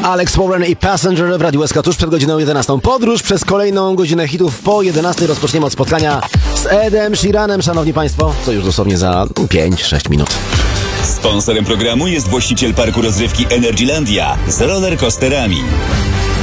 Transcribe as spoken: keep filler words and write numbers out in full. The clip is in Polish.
Alex Warren i Passenger w Radiu S K tuż przed godziną jedenastą. Podróż przez kolejną godzinę hitów. Po jedenastej rozpoczniemy od spotkania z Edem Sheeranem, szanowni państwo. To już dosłownie za pięć sześć minut. Sponsorem programu jest właściciel parku rozrywki Energylandia z rollercoasterami.